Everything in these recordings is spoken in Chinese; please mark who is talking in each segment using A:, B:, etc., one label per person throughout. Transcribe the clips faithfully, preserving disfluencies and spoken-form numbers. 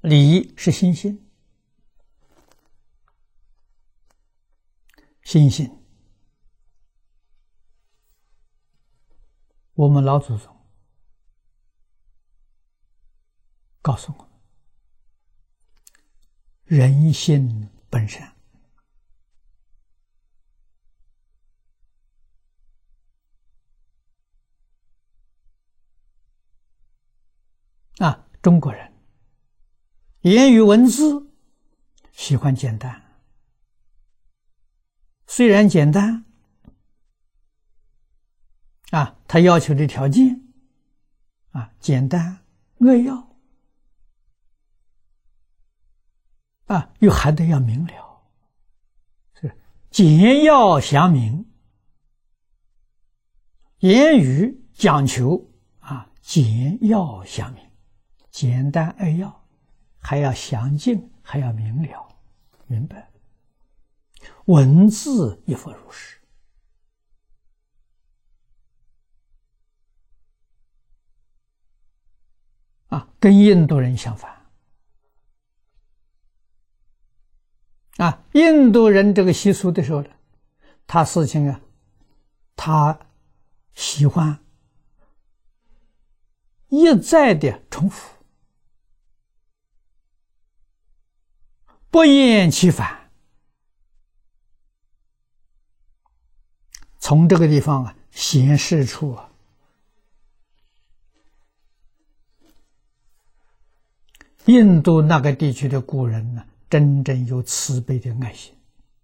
A: 理是心性，心性，我们老祖宗告诉我们，人性本善。啊，中国人言语文字喜欢简单，虽然简单啊，他要求的条件啊，简单扼要啊，又还得要明了，是简要详明，言语讲求啊，简要详明，简单扼要，还要详尽，还要明了，明白。文字亦复如是。啊，跟印度人相反。啊，印度人这个习俗的时候呢，他事情啊，他喜欢一再的重复，不厌其烦。从这个地方啊，显示出啊，印度那个地区的古人呢，真正有慈悲的爱心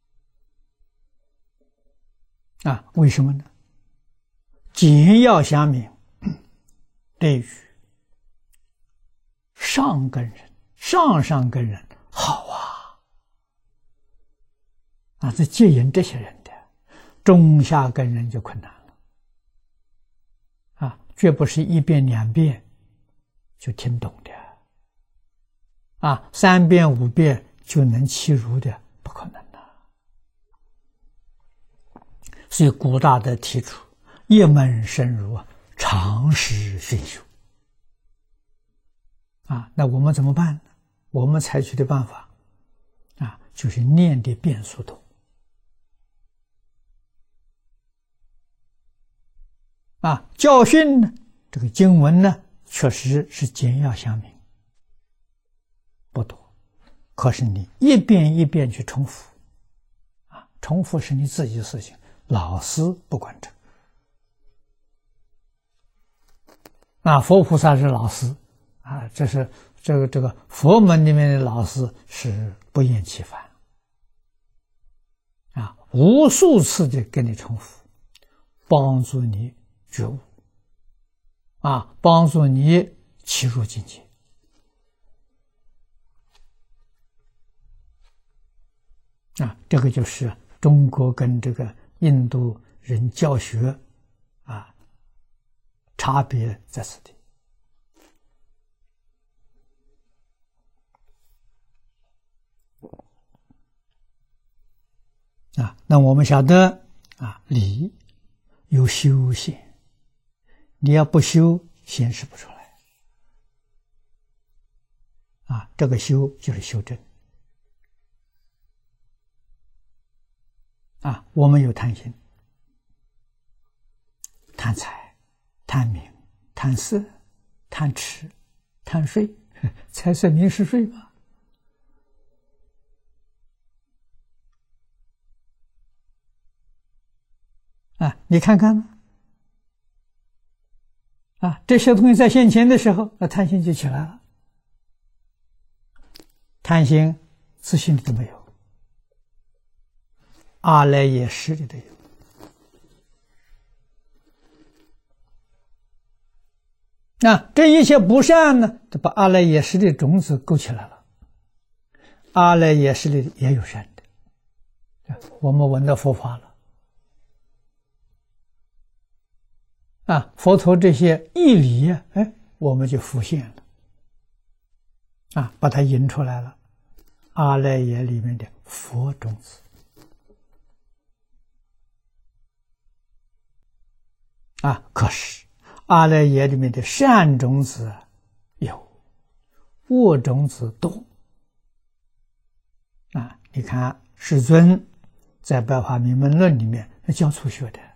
A: 啊！为什么呢？简要详明，对于上根人、上上根人好啊！啊，这接引这些人的，中下根人就困难了啊！绝不是一遍两遍就听懂的啊，三遍五遍就能契入的，不可能的。所以古大德提出一门深入啊，常识熏修啊。那我们怎么办呢？我们采取的办法啊，就是念的遍数多啊。教训呢，这个经文呢，确实是简要详明，不多。可是你一遍一遍去重复啊，重复是你自己的事情，老师不管这啊。佛菩萨是老师啊，这是这个这个佛门里面的老师是不厌其烦啊，无数次的跟你重复，帮助你觉悟啊，帮助你契入境界。啊，这个就是中国跟这个印度人教学啊差别在此地。啊，那我们晓得啊，理有修显，你要不修，显示不出来。啊，这个修就是修正。啊，我们有贪心，贪财、贪名、贪色、贪吃、贪睡，财色名食睡嘛。啊，你看看呢？啊，这些东西在现前的时候，那贪心就起来了。贪心自信里都没有。阿赖耶识里头有那这一切不善呢，就把阿赖耶识的种子勾起来了。阿赖耶识里也有善的，我们闻到佛法了啊，佛陀这些义理啊，哎，我们就浮现了啊，把它引出来了。阿赖耶里面的佛种子。啊，可是阿赖耶里面的善种子有， 恶种子多啊！你看世尊在《白话明门论》里面教初学的。